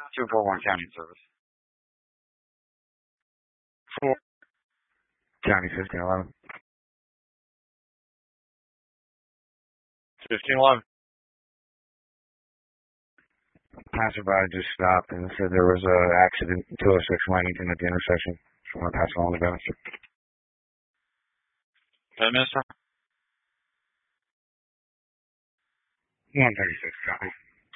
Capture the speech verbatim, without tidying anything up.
two four one County Service. Four. County fifteen eleven. fifteen eleven. Passerby just stopped and said there was an accident in two oh six Langington at the intersection. Just want to pass along the benefit. ten minutes, sir? one thirty-six, copy.